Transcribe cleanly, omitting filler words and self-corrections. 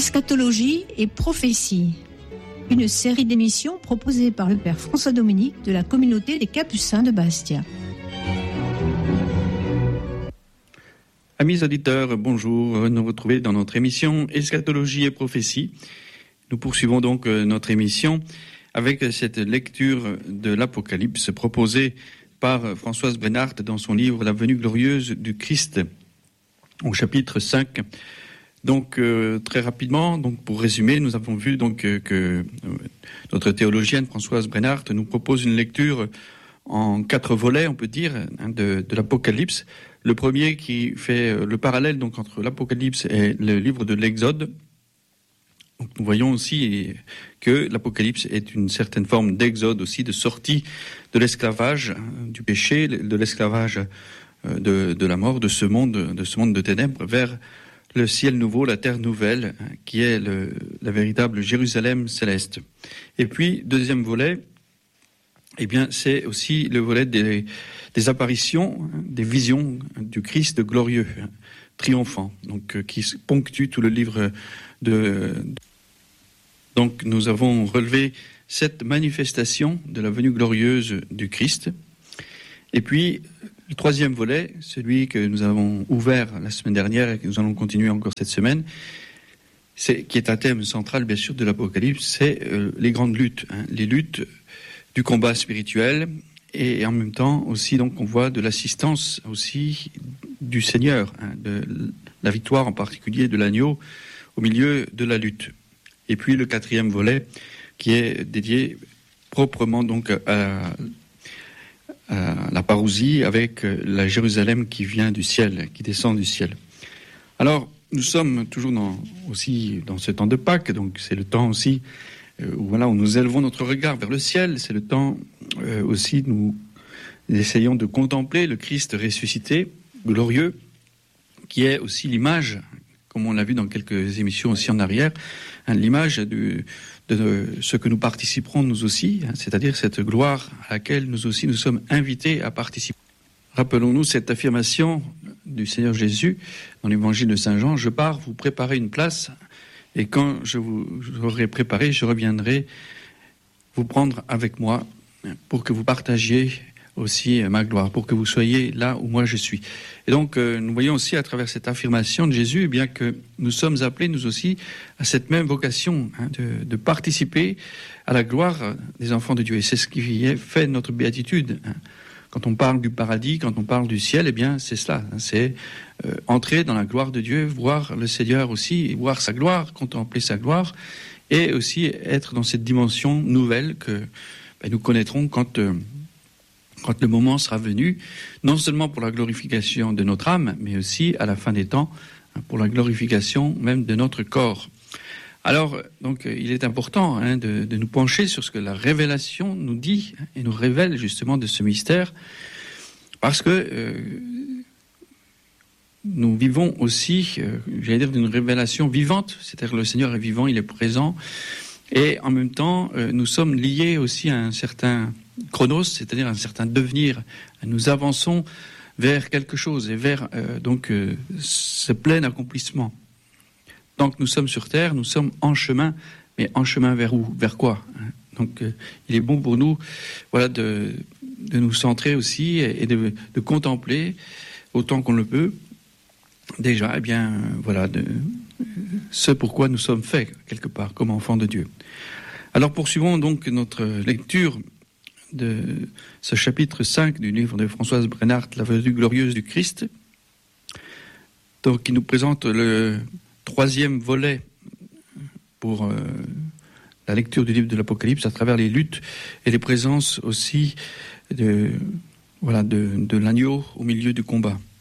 Eschatologie et prophétie, une série d'émissions proposée par le Père François Dominique de la communauté des Capucins de Bastia. Amis auditeurs, bonjour, nous retrouvons dans notre émission Eschatologie et prophétie. Nous poursuivons donc notre émission avec cette lecture de l'Apocalypse proposée par Françoise Brennart dans son livre La venue glorieuse du Christ, au chapitre 5. Donc très rapidement, donc pour résumer, nous avons vu donc que notre théologienne Françoise Brennart nous propose une lecture en 4 volets, on peut dire, de l'Apocalypse. Le premier qui fait le parallèle donc entre l'Apocalypse et le livre de l'Exode. Donc nous voyons aussi que l'Apocalypse est une certaine forme d'exode aussi, de sortie de l'esclavage, du péché, de l'esclavage de la mort, de ce monde de ténèbres, vers le ciel nouveau, la terre nouvelle, qui est la véritable Jérusalem céleste. Et puis, deuxième volet, eh bien, c'est aussi le volet des apparitions, des visions du Christ glorieux, triomphant, donc qui ponctue tout le livre Donc, nous avons relevé cette manifestation de la venue glorieuse du Christ. Et puis, le troisième volet, celui que nous avons ouvert la semaine dernière et que nous allons continuer encore cette semaine, qui est un thème central, bien sûr, de l'Apocalypse, c'est les grandes luttes, les luttes du combat spirituel, et en même temps aussi, donc, on voit de l'assistance aussi du Seigneur, de la victoire en particulier de l'agneau au milieu de la lutte. Et puis le quatrième volet, qui est dédié proprement donc à la parousie avec la Jérusalem qui vient du ciel, qui descend du ciel. Alors, nous sommes toujours aussi dans ce temps de Pâques, donc c'est le temps aussi où nous élevons notre regard vers le ciel, c'est le temps aussi nous essayons de contempler le Christ ressuscité, glorieux, qui est aussi l'image, comme on l'a vu dans quelques émissions aussi en arrière, l'image de ce que nous participerons nous aussi, c'est-à-dire cette gloire à laquelle nous aussi nous sommes invités à participer. Rappelons-nous cette affirmation du Seigneur Jésus dans l'évangile de Saint Jean: je pars vous préparer une place, et quand je vous aurai préparé, je reviendrai vous prendre avec moi pour que vous partagiez aussi ma gloire, pour que vous soyez là où moi je suis. Et donc nous voyons aussi à travers cette affirmation de Jésus, eh bien que nous sommes appelés nous aussi à cette même vocation, de participer à la gloire des enfants de Dieu. Et c'est ce qui fait notre béatitude. Quand on parle du paradis, quand on parle du ciel, eh bien c'est cela, c'est entrer dans la gloire de Dieu, voir le Seigneur aussi, voir sa gloire, contempler sa gloire, et aussi être dans cette dimension nouvelle que nous connaîtrons quand le moment sera venu, non seulement pour la glorification de notre âme, mais aussi à la fin des temps, pour la glorification même de notre corps. Alors, donc, il est important de nous pencher sur ce que la révélation nous dit et nous révèle justement de ce mystère, parce que nous vivons aussi, d'une révélation vivante, c'est-à-dire le Seigneur est vivant, il est présent, et en même temps, nous sommes liés aussi à un certain chronos, c'est-à-dire un certain devenir. Nous avançons vers quelque chose et vers ce plein accomplissement. Tant que nous sommes sur terre, nous sommes en chemin, mais en chemin vers où? Vers quoi? Donc il est bon pour nous de nous centrer aussi et de contempler autant qu'on le peut déjà ce pourquoi nous sommes faits quelque part comme enfants de Dieu. Alors poursuivons donc notre lecture de ce chapitre 5 du livre de Françoise Brennart, La venue glorieuse du Christ, donc qui nous présente le troisième volet pour la lecture du livre de l'Apocalypse à travers les luttes et les présences aussi de l'agneau au milieu du combat.